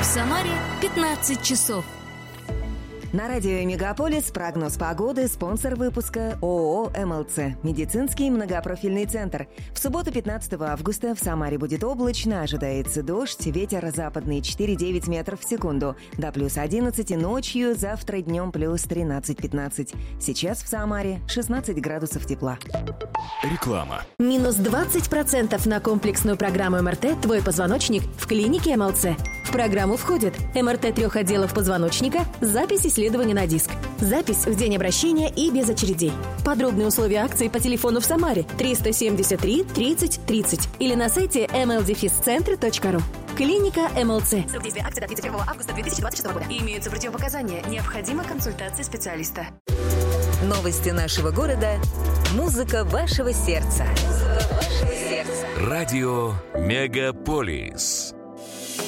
Самаре 15 часов. На радио «Мегаполис» прогноз погоды, спонсор выпуска ООО «МЛЦ» – медицинский многопрофильный центр. В субботу 15 августа в Самаре будет облачно, ожидается дождь, ветер западный 4,9 метров в секунду, до плюс 11 ночью, завтра днем плюс 13-15. Сейчас в Самаре 16 градусов тепла. Реклама. Минус 20% на комплексную программу МРТ «Твой позвоночник» в клинике МЛЦ. В программу входит МРТ 3 отделов позвоночника, запись исследования на диск, запись в день обращения и без очередей. Подробные условия акции по телефону в Самаре 373 30 30 или на сайте mldefiscentre.ru. Клиника МЛЦ. Срок действия акции до 31 августа 2026 года. Имеются противопоказания. Необходима консультация специалиста. Новости нашего города. Музыка вашего сердца. Радио «Мегаполис».